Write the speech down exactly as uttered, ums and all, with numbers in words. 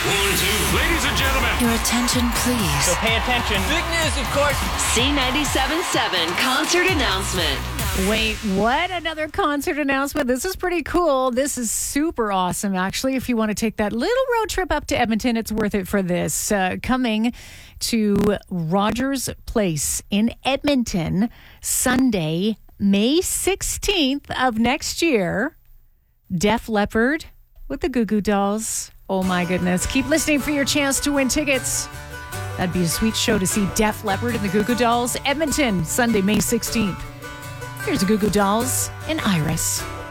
One, two. Ladies and gentlemen. Your attention, please. So pay attention. Big news, of course. C ninety-seven point seven concert announcement. Wait, what? Another concert announcement? This is pretty cool. This is super awesome, actually. If you want to take that little road trip up to Edmonton, it's worth it for this. Uh, coming to Rogers Place in Edmonton, Sunday, May sixteenth of next year. Def Leppard with the Goo Goo Dolls. Oh, my goodness. Keep listening for your chance to win tickets. That'd be a sweet show to see Def Leppard and the Goo Goo Dolls. Edmonton, Sunday, May sixteenth. Here's the Goo Goo Dolls and Iris.